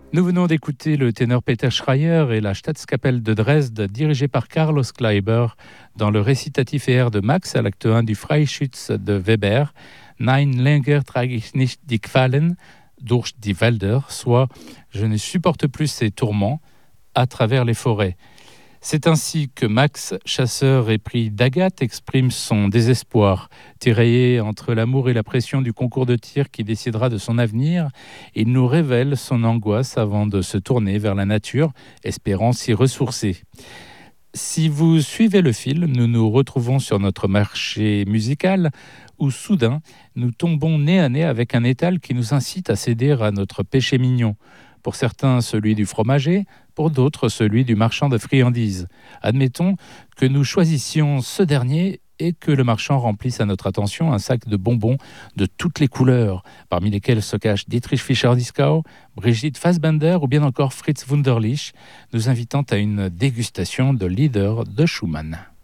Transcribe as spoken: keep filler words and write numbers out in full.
Nous venons d'écouter le ténor Peter Schreier et la Staatskapelle de Dresde, dirigée par Carlos Kleiber, dans le récitatif et air de Max à l'acte un du Freischütz de Weber, Nein, länger trage ich nicht die Qualen durch die Wälder, soit Je ne supporte plus ces tourments à travers les forêts. C'est ainsi que Max, chasseur épris d'Agathe, exprime son désespoir. Tiraillé entre l'amour et la pression du concours de tir qui décidera de son avenir, il nous révèle son angoisse avant de se tourner vers la nature, espérant s'y ressourcer. Si vous suivez le fil, nous nous retrouvons sur notre marché musical où soudain nous tombons nez à nez avec un étal qui nous incite à céder à notre péché mignon. Pour certains, celui du fromager, pour d'autres, celui du marchand de friandises. Admettons que nous choisissions ce dernier et que le marchand remplisse à notre attention un sac de bonbons de toutes les couleurs, parmi lesquels se cachent Dietrich Fischer-Dieskau, Brigitte Fassbender ou bien encore Fritz Wunderlich, nous invitant à une dégustation de Lieder de Schumann.